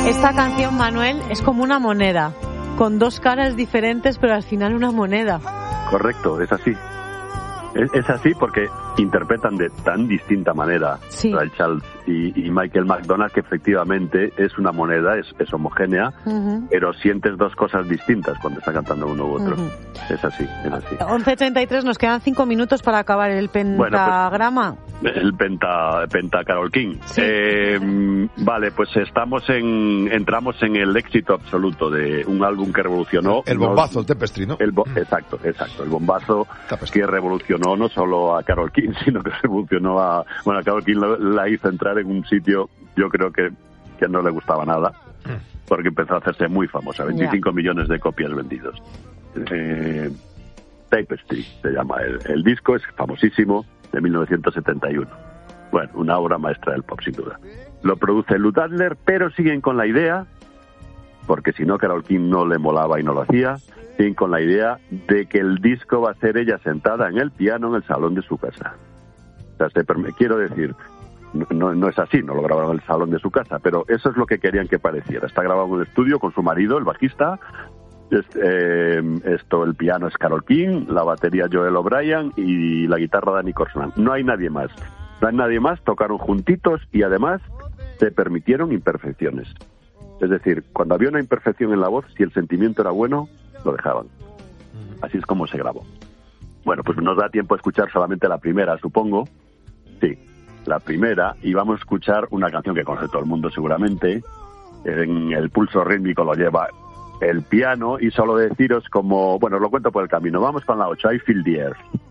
Esta canción, Manuel, es como una moneda, con dos caras diferentes, pero al final una moneda. Correcto, es así. Es así porque interpretan de tan distinta manera Ray Charles y Michael McDonald, que efectivamente es una moneda, es homogénea, pero sientes dos cosas distintas cuando está cantando uno u otro. Es así, es así. 11:33, nos quedan 5 minutos para acabar el pentagrama. Bueno, pues, el penta Carole King. Sí. Vale, pues entramos en el éxito absoluto de un álbum que revolucionó. El bombazo, el Tapestry, ¿no? Exacto. El bombazo Tapestry, que revolucionó no solo a Carole King, sino que revolucionó a Carole King la hizo entrar en un sitio, yo creo que no le gustaba nada, porque empezó a hacerse muy famosa, 25 millones de copias vendidos. Tapestry se llama el disco, es famosísimo, de 1971. Bueno, una obra maestra del pop, sin duda. Lo produce Lou Adler, pero siguen con la idea, porque si no Carole King no le molaba y no lo hacía, siguen con la idea de que el disco va a ser ella sentada en el piano en el salón de su casa. O sea, quiero decir, no es así, no lo grabaron en el salón de su casa, pero eso es lo que querían que pareciera. Está grabado en el estudio con su marido, el bajista. El piano es Carole King, la batería Joel O'Brien y la guitarra Danny Corson. No hay nadie más. Tocaron juntitos y además se permitieron imperfecciones. Es decir, cuando había una imperfección en la voz, si el sentimiento era bueno, lo dejaban. Así es como se grabó. Bueno, pues nos da tiempo a escuchar solamente la primera, supongo. Sí, la primera, y vamos a escuchar una canción que conoce todo el mundo seguramente. En el pulso rítmico lo lleva el piano, y solo deciros como, bueno, os lo cuento por el camino. Vamos con la 8, I Feel the Earth.